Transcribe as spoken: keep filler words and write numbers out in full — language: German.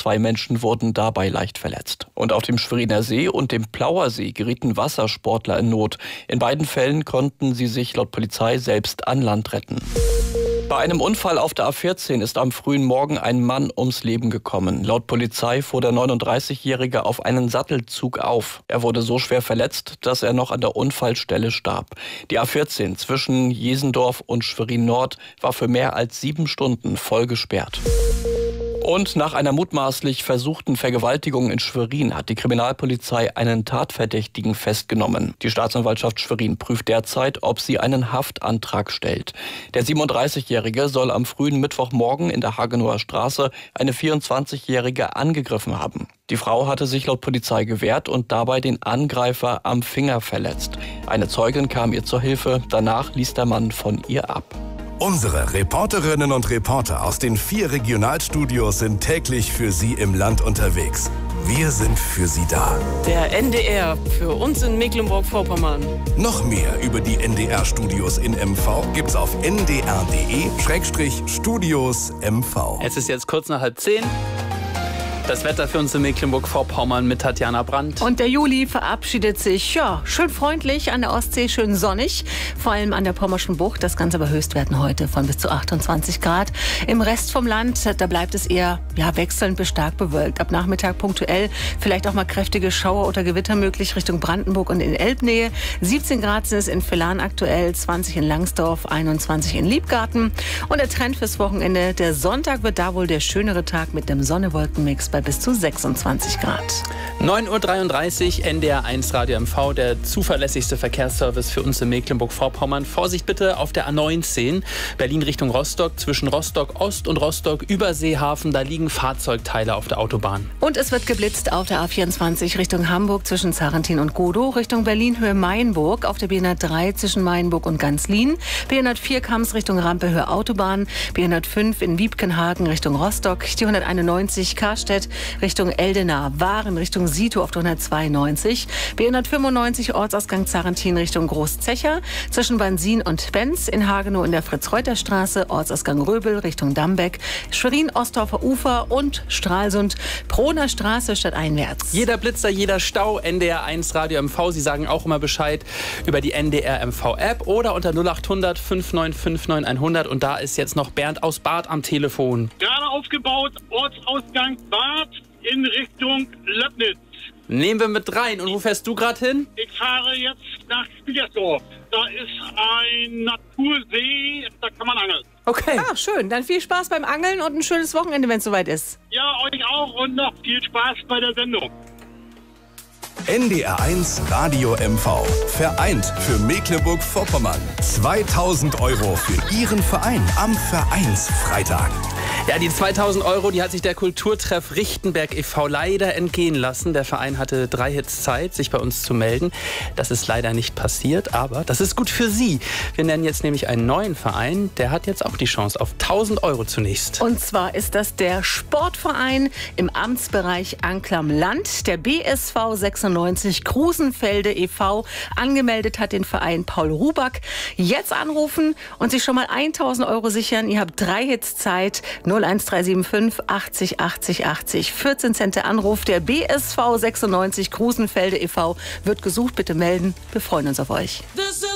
Zwei Menschen wurden dabei leicht verletzt. Und auf dem Schweriner See und dem Plauersee gerieten Wassersportler in Not. In beiden Fällen konnten sie sich laut Polizei selbst an Land retten. Bei einem Unfall auf der A vierzehn ist am frühen Morgen ein Mann ums Leben gekommen. Laut Polizei fuhr der neununddreißigjährige auf einen Sattelzug auf. Er wurde so schwer verletzt, dass er noch an der Unfallstelle starb. Die A vierzehn zwischen Jesendorf und Schwerin Nord war für mehr als sieben Stunden voll gesperrt. Und nach einer mutmaßlich versuchten Vergewaltigung in Schwerin hat die Kriminalpolizei einen Tatverdächtigen festgenommen. Die Staatsanwaltschaft Schwerin prüft derzeit, ob sie einen Haftantrag stellt. Der siebenunddreißigjährige soll am frühen Mittwochmorgen in der Hagenower Straße eine vierundzwanzigjährige angegriffen haben. Die Frau hatte sich laut Polizei gewehrt und dabei den Angreifer am Finger verletzt. Eine Zeugin kam ihr zur Hilfe, danach ließ der Mann von ihr ab. Unsere Reporterinnen und Reporter aus den vier Regionalstudios sind täglich für Sie im Land unterwegs. Wir sind für Sie da. Der N D R für uns in Mecklenburg-Vorpommern. Noch mehr über die N D R-Studios in M V gibt's auf n d r punkt d e Schrägstrich Studios M V. Es ist jetzt kurz nach halb zehn. Das Wetter für uns in Mecklenburg-Vorpommern mit Tatjana Brandt. Und der Juli verabschiedet sich, ja, schön freundlich an der Ostsee, schön sonnig. Vor allem an der Pommerschen Bucht. Das Ganze bei Höchstwerten heute von bis zu achtundzwanzig Grad. Im Rest vom Land, da bleibt es eher ja, wechselnd bis stark bewölkt. Ab Nachmittag punktuell vielleicht auch mal kräftige Schauer oder Gewitter möglich Richtung Brandenburg und in Elbnähe. siebzehn Grad sind es in Villach aktuell, zwanzig in Langsdorf, einundzwanzig in Liebgarten. Und der Trend fürs Wochenende, der Sonntag wird da wohl der schönere Tag mit dem Sonne-Wolken-Mix bei bis zu sechsundzwanzig Grad. neun Uhr dreiunddreißig, N D R eins Radio M V, der zuverlässigste Verkehrsservice für uns in Mecklenburg-Vorpommern. Vorsicht bitte auf der A neunzehn, Berlin Richtung Rostock, zwischen Rostock Ost und Rostock Überseehafen, da liegen Fahrzeugteile auf der Autobahn. Und es wird geblitzt auf der A vierundzwanzig Richtung Hamburg zwischen Zarentin und Godow, Richtung Berlin Höhe Mainburg, auf der B hundertdrei zwischen Mainburg und Ganzlin, B hundertvier Kams Richtung Rampe Höhe Autobahn, B hundertfünf in Wiebkenhagen Richtung Rostock, die hunderteinundneunzig Karstedt Richtung Eldena, Waren Richtung Sito auf der hundertzweiundneunzig, B hundertfünfundneunzig Ortsausgang Zarentin Richtung Großzecher, zwischen Bansin und Benz, in Hagenow in der Fritz-Reuter-Straße, Ortsausgang Röbel Richtung Dambeck, Schwerin Ostdorfer Ufer und Stralsund, Prohner Straße stadteinwärts. Jeder Blitzer, jeder Stau, N D R eins Radio M V. Sie sagen auch immer Bescheid über die N D R M V-App oder unter null acht hundert fünf neun fünf neun hundert. Und da ist jetzt noch Bernd aus Bad am Telefon. Gerade aufgebaut, Ortsausgang Bad in Richtung Löbnitz. Nehmen wir mit rein. Und wo fährst du gerade hin? Ich fahre jetzt nach Spiegersdorf. Da ist ein Natursee, da kann man angeln. Okay. Ah, schön. Dann viel Spaß beim Angeln und ein schönes Wochenende, wenn es soweit ist. Ja, euch auch und noch viel Spaß bei der Sendung. N D R eins Radio M V. Vereint für Mecklenburg-Vorpommern. zweitausend Euro für Ihren Verein am Vereinsfreitag. Ja, die zweitausend Euro, die hat sich der Kulturtreff Richtenberg e V leider entgehen lassen. Der Verein hatte drei Hits Zeit, sich bei uns zu melden. Das ist leider nicht passiert, aber das ist gut für Sie. Wir nennen jetzt nämlich einen neuen Verein. Der hat jetzt auch die Chance auf tausend Euro zunächst. Und zwar ist das der Sportverein im Amtsbereich Anklam-Land, der B S V sechsundneunzig Krusenfelde e V. Angemeldet hat den Verein Paul Ruback. Jetzt anrufen und sich schon mal tausend Euro sichern. Ihr habt drei Hits Zeit. null eins drei sieben fünf achtzig achtzig achtzig. vierzehn Cent der Anruf. Der B S V sechsundneunzig Krusenfelde e V wird gesucht. Bitte melden. Wir freuen uns auf euch. This is